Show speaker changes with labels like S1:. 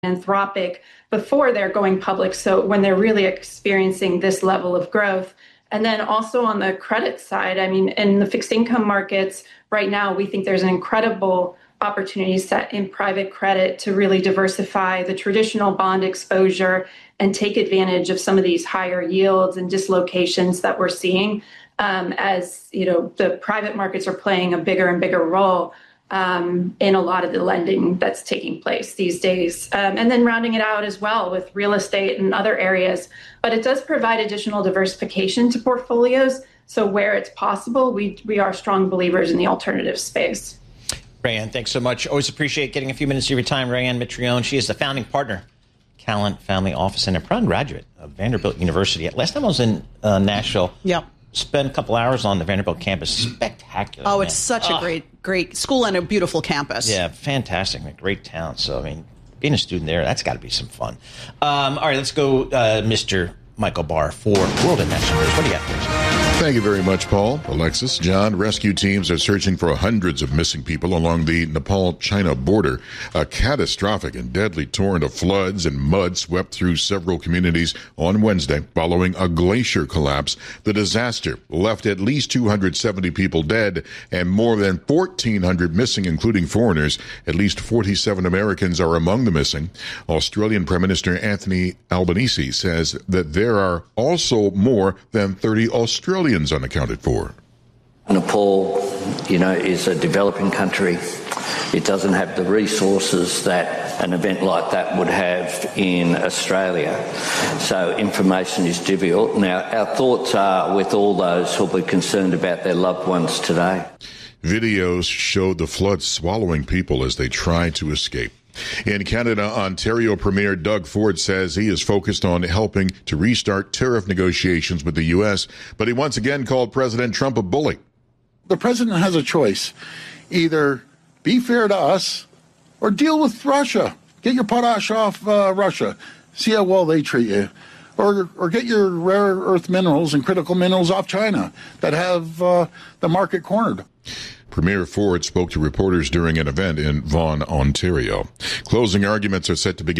S1: Anthropic before they're going public. So when they're really experiencing this level of growth. And then also on the credit side, I mean, in the fixed income markets right now, we think there's an incredible opportunity set in private credit to really diversify the traditional bond exposure and take advantage of some of these higher yields and dislocations that we're seeing as, you know, the private markets are playing a bigger and bigger role in a lot of the lending that's taking place these days. And then rounding it out as well with real estate and other areas. But it does provide additional diversification to portfolios. So where it's possible, we are strong believers in the alternative space.
S2: Rayanne, thanks so much. Always appreciate getting a few minutes of your time. Rayanne Mitrione, she is the founding partner, Callen Family Office, and a proud graduate of Vanderbilt University. Last time I was in Nashville.
S3: Yep.
S2: Spent a couple hours on the Vanderbilt campus. Spectacular.
S3: Oh,
S2: man.
S3: It's such a great school and a beautiful campus.
S2: Yeah, fantastic. Man. Great town. So, I mean, being a student there, that's got to be some fun. All right, let's go, Mr. Michael Barr for World and National News. What do you got for us?
S4: Thank you very much, Paul. Alexis, John, rescue teams are searching for hundreds of missing people along the Nepal-China border. A catastrophic and deadly torrent of floods and mud swept through several communities on Wednesday following a glacier collapse. The disaster left at least 270 people dead and more than 1,400 missing, including foreigners. At least 47 Americans are among the missing. Australian Prime Minister Anthony Albanese says that there are also more than 30 Australians unaccounted for.
S5: Nepal, is a developing country. It doesn't have the resources that an event like that would have in Australia. So information is difficult. Now, our thoughts are with all those who'll be concerned about their loved ones today.
S4: Videos showed the flood swallowing people as they tried to escape. In Canada, Ontario Premier Doug Ford says he is focused on helping to restart tariff negotiations with the U.S., but he once again called President Trump a bully.
S6: The president has a choice. Either be fair to us or deal with Russia. Get your potash off Russia. See how well they treat you. Or get your rare earth minerals and critical minerals off China that have the market cornered.
S4: Premier Ford spoke to reporters during an event in Vaughan, Ontario. Closing arguments are set to begin